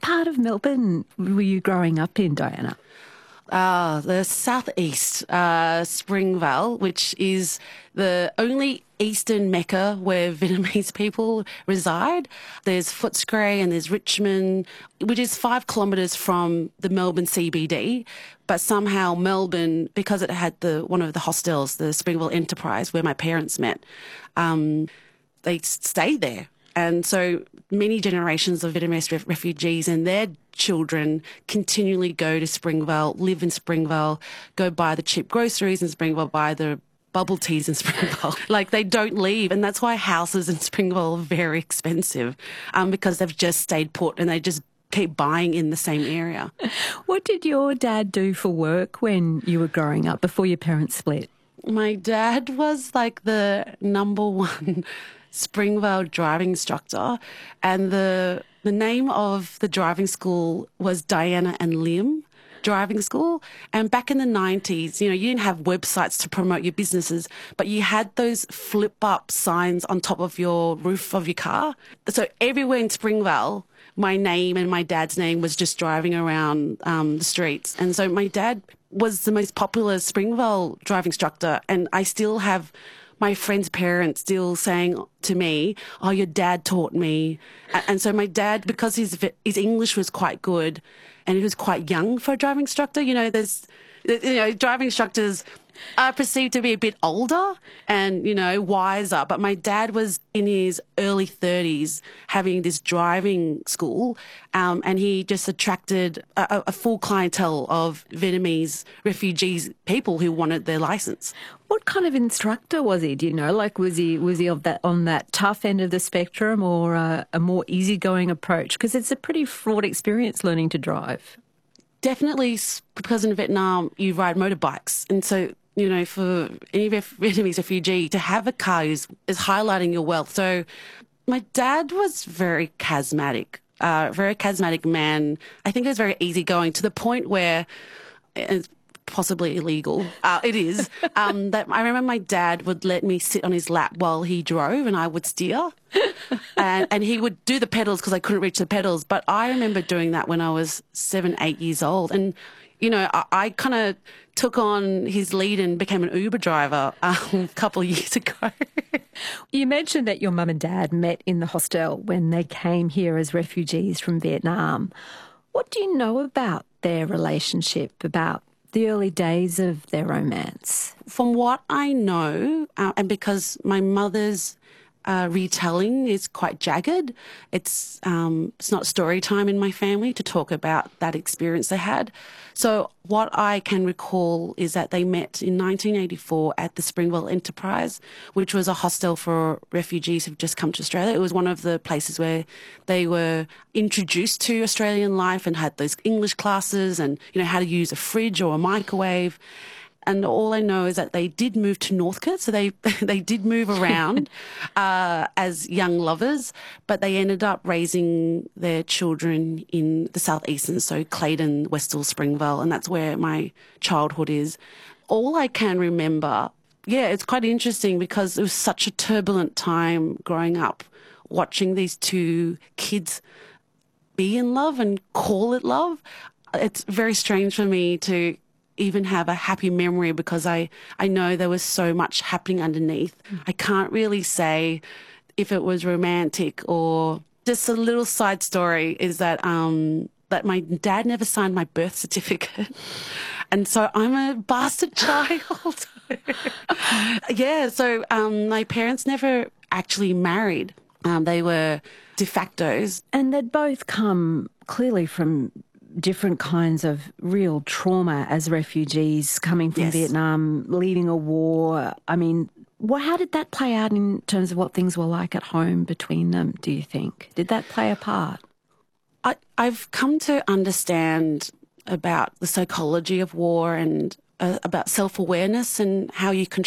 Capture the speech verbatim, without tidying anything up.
part of Melbourne were you growing up in, Diana? Uh, the southeast, uh, Springvale, which is the only eastern mecca where Vietnamese people reside. There's Footscray and there's Richmond, which is five kilometres from the Melbourne C B D. But somehow Melbourne, because it had the one of the hostels, the Springvale Enterprise, where my parents met, um, they stayed there. And so many generations of Vietnamese ref- refugees and their children continually go to Springvale, live in Springvale, go buy the cheap groceries in Springvale, buy the bubble teas in Springvale. Like, they don't leave. And that's why houses in Springvale are very expensive, um, because they've just stayed put and they just keep buying in the same area. What did your dad do for work when you were growing up, before your parents split? My dad was like the number one Springvale driving instructor, and the the name of the driving school was Diana and Liam Driving School. And back in the nineties, you know, you didn't have websites to promote your businesses, but you had those flip-up signs on top of your roof of your car. So everywhere in Springvale, my name and my dad's name was just driving around um, the streets. And so my dad was the most popular Springvale driving instructor, and I still have my friend's parents still saying to me, "Oh, your dad taught me." And so my dad, because his his English was quite good, and he was quite young for a driving instructor. You know, there's, you know, driving instructors are perceived to be a bit older and, you know, wiser. But my dad was in his early thirties having this driving school, um, and he just attracted a, a full clientele of Vietnamese refugees, people who wanted their license. What kind of instructor was he? Do you know? Like, was he was he of that on that tough end of the spectrum, or a, a more easygoing approach? Because it's a pretty fraught experience learning to drive. Definitely, because in Vietnam you ride motorbikes, and so, you know, for any Vietnamese refugee to have a car is, is highlighting your wealth. So my dad was very charismatic, uh, very charismatic man. I think he was very easygoing, to the point where it's possibly illegal. Uh, it is. Um, that I remember my dad would let me sit on his lap while he drove and I would steer. and, and he would do the pedals because I couldn't reach the pedals. But I remember doing that when I was seven, eight years old. And, you know, I, I kind of took on his lead and became an Uber driver um, a couple of years ago. You mentioned that your mum and dad met in the hostel when they came here as refugees from Vietnam. What do you know about their relationship, about the early days of their romance? From what I know, uh, and because my mother's uh, retelling is quite jagged, it's um, it's not story time in my family to talk about that experience they had. So what I can recall is that they met in nineteen eighty-four at the Springvale Enterprise, which was a hostel for refugees who've just come to Australia. It was one of the places where they were introduced to Australian life and had those English classes and, you know, how to use a fridge or a microwave. And all I know is that they did move to Northcote, so they they did move around uh, as young lovers, but they ended up raising their children in the southeastern, so Clayton, Westall, Springvale, and that's where my childhood is. All I can remember, yeah, it's quite interesting because it was such a turbulent time growing up, watching these two kids be in love and call it love. It's very strange for me to even have a happy memory because I, I know there was so much happening underneath. Mm. I can't really say if it was romantic or just a little side story is that um, that my dad never signed my birth certificate. And so I'm a bastard child. yeah, so um, my parents never actually married. Um, they were de factos. And they'd both come clearly from different kinds of real trauma as refugees coming from yes. Vietnam, leading a war. I mean, well, how did that play out in terms of what things were like at home between them, do you think? Did that play a part? I, I've come to understand about the psychology of war and uh, about self-awareness and how you control